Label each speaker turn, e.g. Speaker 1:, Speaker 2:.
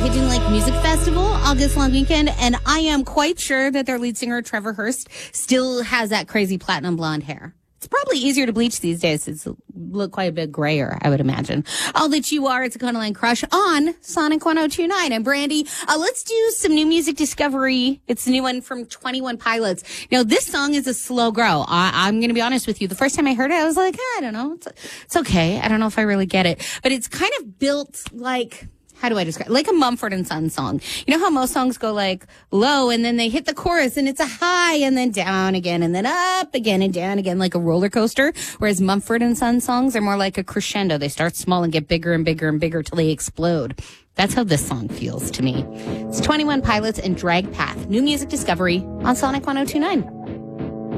Speaker 1: Hidden Lake Music Festival, August long weekend, and I am quite sure that their lead singer, Trevor Hurst, still has that crazy platinum blonde hair. It's probably easier to bleach these days. It's look quite a bit grayer, I would imagine. All That You Are, it's a Econoline Crush on Sonic 102.9. And Brandy, let's do some new music discovery. It's a new one from 21 Pilots. Now, this song is a slow grow. I'm going to be honest with you. The first time I heard it, I was like, I don't know. It's okay. I don't know if I really get it. But it's kind of built like... How do I describe it? Like a Mumford and Sons song. You know how most songs go like low and then they hit the chorus and it's a high and then down again and then up again and down again like a roller coaster. Whereas Mumford and Sons songs are more like a crescendo. They start small and get bigger and bigger and bigger till they explode. That's how this song feels to me. It's 21 Pilots and Drag Path. New music discovery on Sonic 102.9.